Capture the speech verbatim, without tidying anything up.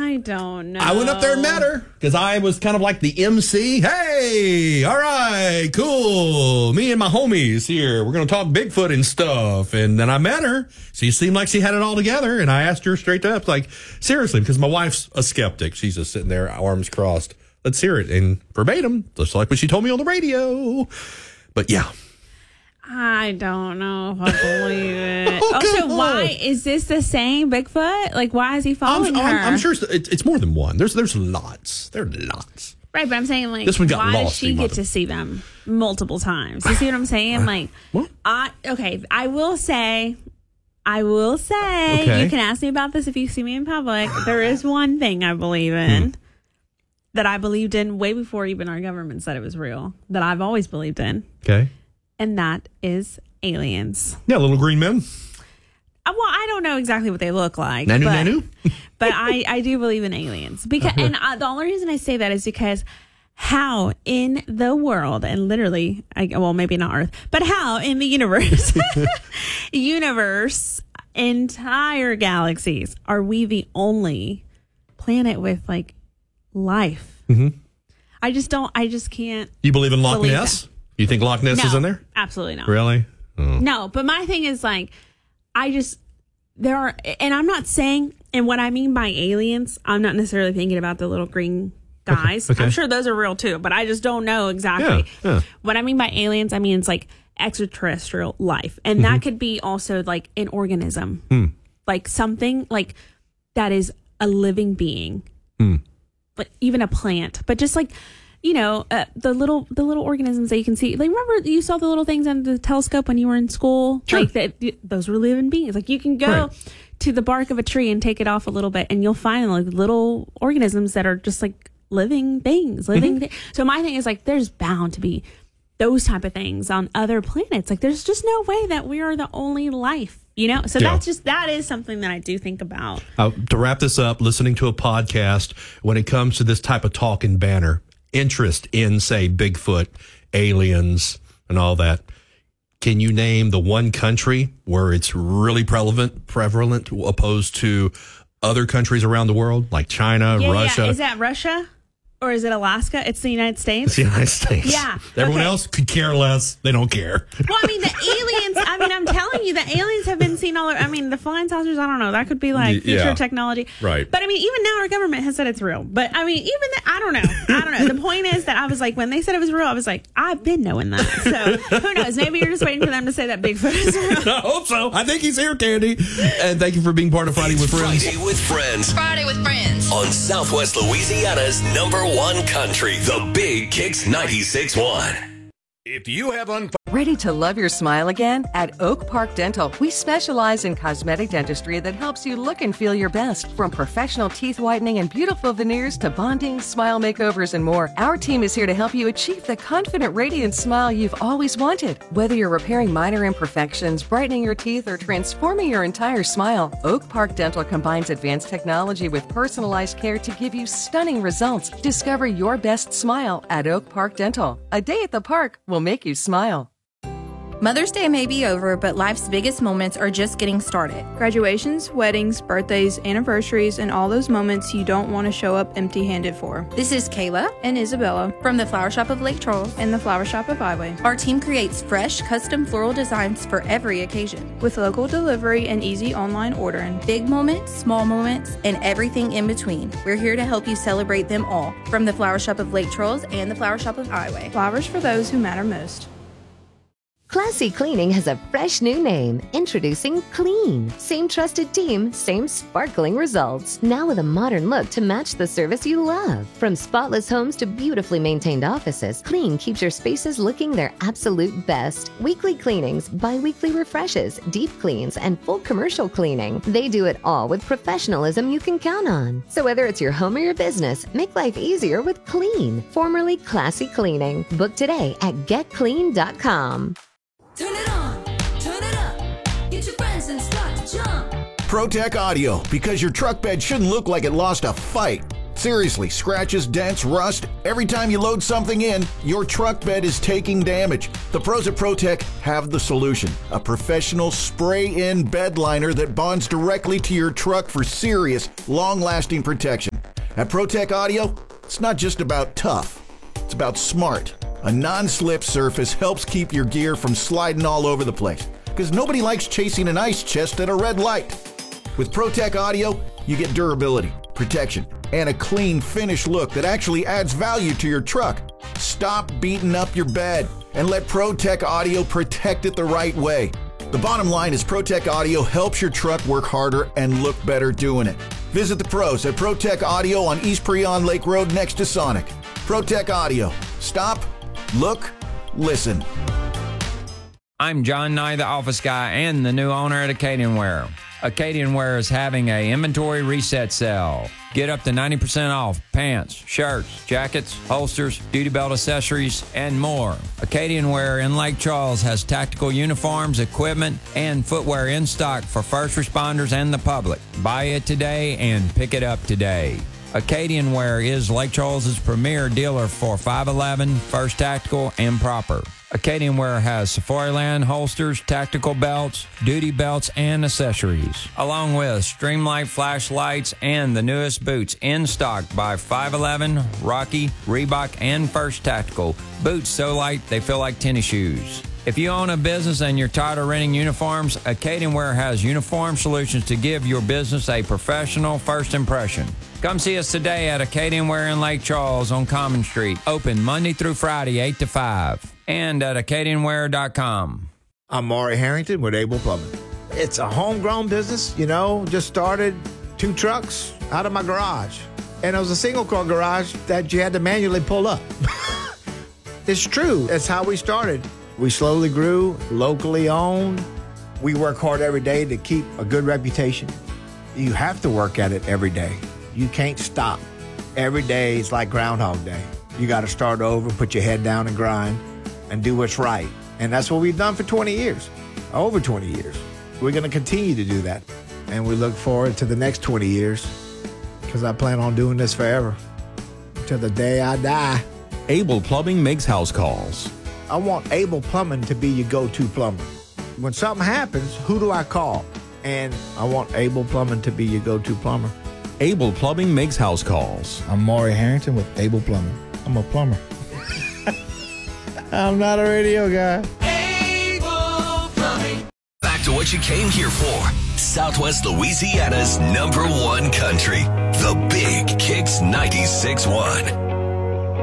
I don't know. I went up there and met her because I was kind of like the M C. Hey, all right, cool. Me and my homies here. We're going to talk Bigfoot and stuff. And then I met her. She seemed like she had it all together. And I asked her straight up, like, seriously, because my wife's a skeptic. She's just sitting there, arms crossed. Let's hear it. And verbatim, just like what she told me on the radio. But yeah. I don't know if I believe it. Oh, also, why is this the same Bigfoot? Like, why is he following I'm, her? I'm, I'm sure it's, it's more than one. There's there's lots. There are lots. Right, but I'm saying, like, this one got why lost does she get to see them multiple times? You see what I'm saying? Like, what? I okay, I will say, I will say, okay. You can ask me about this if you see me in public. There is one thing I believe in hmm. that I believed in way before even our government said it was real, that I've always believed in. Okay. And that is aliens. Yeah, little green men. Uh, well, I don't know exactly what they look like. Nanu, but, nanu. but I, I do believe in aliens. Because, and uh, the only reason I say that is because how in the world, and literally, I, well, maybe not Earth, but how in the universe, universe, entire galaxies, are we the only planet with, like, life? Mm-hmm. I just don't, I just can't. You believe in Loch Ness? That. You think Loch Ness no, is in there? Absolutely not. Really? Oh. No, but my thing is, like, I just, there are, and I'm not saying, and what I mean by aliens, I'm not necessarily thinking about the little green guys. Okay, okay. I'm sure those are real too, but I just don't know exactly. Yeah, yeah. What I mean by aliens, I mean, it's like extraterrestrial life. And mm-hmm. that could be also like an organism, mm. like something like that is a living being, mm. but even a plant, but just like, you know, uh, the little the little organisms that you can see. Like, remember you saw the little things under the telescope when you were in school? Sure. Like, that, those were living beings. Like, you can go right. to the bark of a tree and take it off a little bit, and you'll find, like, little organisms that are just, like, living things. Living mm-hmm. thi- So my thing is, like, there's bound to be those type of things on other planets. Like, there's just no way that we are the only life. You know, so yeah. that's just, that is something that I do think about. Uh, to wrap this up, listening to a podcast, when it comes to this type of talk and banner, interest in, say, Bigfoot, aliens, and all that, can you name the one country where it's really prevalent, prevalent opposed to other countries around the world, like China, yeah, Russia? Yeah. Is that Russia? Or is it Alaska? It's the United States? It's the United States. Yeah. Everyone okay. else could care less. They don't care. Well, I mean, the aliens, I mean, I'm telling you, the aliens have been seen all over. I mean, the flying saucers, I don't know. That could be like future yeah. technology. Right. But I mean, even now our government has said it's real. But I mean, even the, I don't know. I don't know. The point is that I was like, when they said it was real, I was like, I've been knowing that. So who knows? Maybe you're just waiting for them to say that Bigfoot is real. I hope so. I think he's here, Candy. And thank you for being part of Friday with Friends. Friday with Friends. Friday with Friends. On Southwest Louisiana's number one country. The Big Kicks ninety-six point one. If you have un- Ready to love your smile again? At Oak Park Dental, we specialize in cosmetic dentistry that helps you look and feel your best. From professional teeth whitening and beautiful veneers to bonding, smile makeovers, and more, our team is here to help you achieve the confident, radiant smile you've always wanted. Whether you're repairing minor imperfections, brightening your teeth, or transforming your entire smile, Oak Park Dental combines advanced technology with personalized care to give you stunning results. Discover your best smile at Oak Park Dental. A day at the park will make you smile. Mother's Day may be over, but life's biggest moments are just getting started. Graduations, weddings, birthdays, anniversaries, and all those moments you don't want to show up empty-handed for. This is Kayla and Isabella from the Flower Shop of Lake Charles and the Flower Shop of Highway. Our team creates fresh, custom floral designs for every occasion. With local delivery and easy online ordering. Big moments, small moments, and everything in between. We're here to help you celebrate them all. From the Flower Shop of Lake Charles and the Flower Shop of Highway. Flowers for those who matter most. Classy Cleaning has a fresh new name. Introducing Clean. Same trusted team, same sparkling results. Now with a modern look to match the service you love. From spotless homes to beautifully maintained offices, Clean keeps your spaces looking their absolute best. Weekly cleanings, bi-weekly refreshes, deep cleans, and full commercial cleaning. They do it all with professionalism you can count on. So whether it's your home or your business, make life easier with Clean, formerly Classy Cleaning. Book today at get clean dot com. Turn it on, turn it up, get your friends and start to jump. ProTech Audio, because your truck bed shouldn't look like it lost a fight. Seriously, scratches, dents, rust, every time you load something in, your truck bed is taking damage. The pros at ProTech have the solution. A professional spray-in bed liner that bonds directly to your truck for serious, long-lasting protection. At ProTech Audio, it's not just about tough. It's about smart. A non-slip surface helps keep your gear from sliding all over the place, because nobody likes chasing an ice chest at a red light. With ProTech Audio, you get durability, protection, and a clean, finished look that actually adds value to your truck. Stop beating up your bed and let ProTech Audio protect it the right way. The bottom line is ProTech Audio helps your truck work harder and look better doing it. Visit the pros at ProTech Audio on East Preon Lake Road next to Sonic. ProTech Audio. Stop, look, listen. I'm John Nye, the office guy and the new owner at Acadianware. Acadianware is having a inventory reset sale. Get up to ninety percent off pants, shirts, jackets, holsters, duty belt accessories, and more. Acadianware in Lake Charles has tactical uniforms, equipment, and footwear in stock for first responders and the public. Buy it today and pick it up today. Acadianware is Lake Charles' premier dealer for five eleven, First Tactical, and Proper. Acadianware has Safariland holsters, tactical belts, duty belts, and accessories, along with Streamlight flashlights and the newest boots in stock by five eleven, Rocky, Reebok, and First Tactical. Boots so light they feel like tennis shoes. If you own a business and you're tired of renting uniforms, Acadianware has uniform solutions to give your business a professional first impression. Come see us today at Acadianware in Lake Charles on Common Street. Open Monday through Friday, eight to five. And at Acadianware dot com. I'm Maury Harrington with Able Plumbing. It's a homegrown business, you know, just started two trucks out of my garage. And it was a single car garage that you had to manually pull up. It's true. That's how we started. We slowly grew, locally owned. We work hard every day to keep a good reputation. You have to work at it every day. You can't stop. Every day is like Groundhog Day. You got to start over, put your head down and grind and do what's right. And that's what we've done for twenty years, over twenty years. We're going to continue to do that. And we look forward to the next twenty years because I plan on doing this forever till the day I die. Able Plumbing makes house calls. I want Able Plumbing to be your go-to plumber. When something happens, who do I call? And I want Able Plumbing to be your go-to plumber. Able Plumbing makes house calls. I'm Maury Harrington with Able Plumbing. I'm a plumber. I'm not a radio guy. Able Plumbing. Back to what you came here for. Southwest Louisiana's number one country. The Big Kicks ninety-six point one.